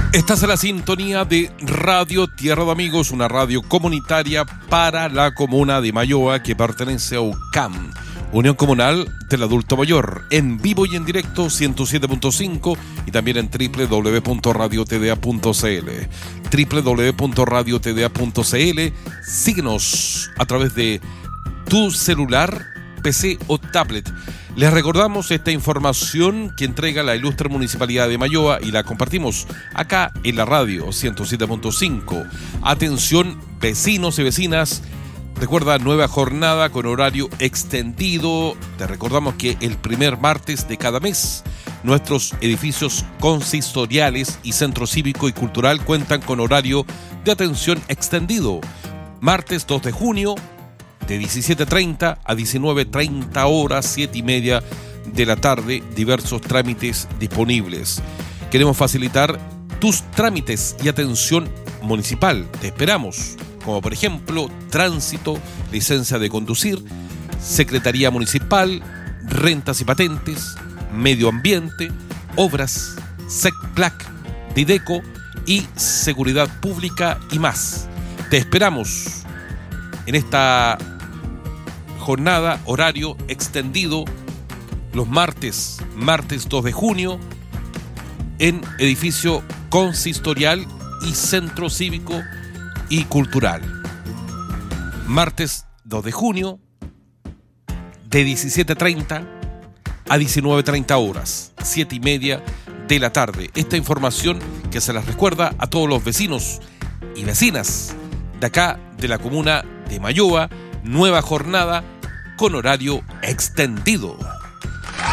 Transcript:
Estás en la sintonía de Radio Tierra de Amigos, una radio comunitaria para la comuna de Mayoa que pertenece a UCAM, Unión Comunal del Adulto Mayor, en vivo y en directo 107.5 y también en www.radiotda.cl. www.radiotda.cl. Síguenos a través de tu celular, PC o tablet. Les recordamos esta información que entrega la ilustre Municipalidad de Mayoa y la compartimos acá en la radio 107.5. Atención vecinos y vecinas, recuerda nueva jornada con horario extendido. Te recordamos que el primer martes de cada mes nuestros edificios consistoriales y centro cívico y cultural cuentan con horario de atención extendido. Martes 2 de junio de 17:30 a 19:30 horas, 7:30 de la tarde, diversos trámites disponibles. Queremos facilitar tus trámites y atención municipal. Te esperamos, como por ejemplo, tránsito, licencia de conducir, Secretaría Municipal, rentas y patentes, medio ambiente, obras, SECPLAC, Dideco y seguridad pública y más. Te esperamos en esta jornada, horario extendido, los martes 2 de junio, en edificio consistorial y centro cívico y cultural. Martes 2 de junio, de 17:30 a 19:30 horas, 7:30 de la tarde. Esta información que se las recuerda a todos los vecinos y vecinas de acá, de la comuna de Mayoa. Nueva jornada con horario extendido.